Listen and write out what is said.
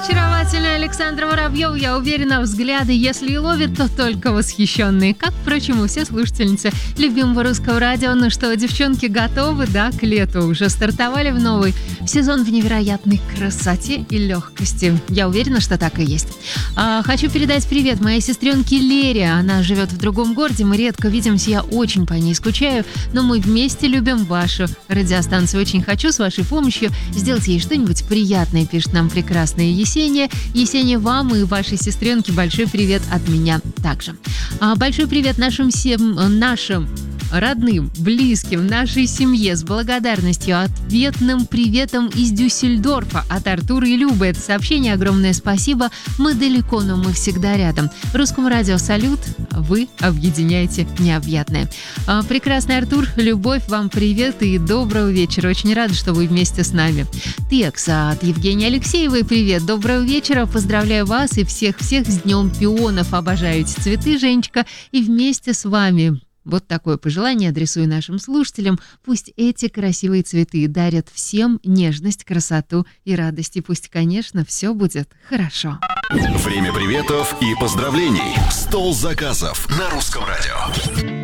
Очаровательная Александра Воробьева, я уверена, взгляды, если и ловит, то только восхищенные. Как, впрочем, и все слушательницы любимого русского радио. Ну что, девчонки, готовы, да, к лету? Уже стартовали в новый сезон в невероятной красоте и легкости. Я уверена, что так и есть. Хочу передать привет моей сестренке Лере. Она живет в другом городе, мы редко видимся, я очень по ней скучаю, но мы вместе любим вашу радиостанцию. Очень хочу с вашей помощью сделать ей что-нибудь приятное, пишет нам прекрасная Есения. Есения, вам и вашей сестренке большой привет от меня также. Большой привет нашим родным, близким, нашей семье с благодарностью, ответным приветом из Дюссельдорфа от Артура и Любы. Это сообщение, огромное спасибо. Мы далеко, но мы всегда рядом. Русскому радио салют, вы объединяете необъятное. Прекрасный Артур, любовь, вам привет и доброго вечера. Очень рада, что вы вместе с нами. Текс от Евгении Алексеевой, привет, доброго вечера. Поздравляю вас и всех-всех с Днем пионов. Обожаю эти цветы, Женечка, и вместе с вами. Вот такое пожелание адресую нашим слушателям. Пусть эти красивые цветы дарят всем нежность, красоту и радость. И пусть, конечно, все будет хорошо. Время приветов и поздравлений. Стол заказов на Русском радио.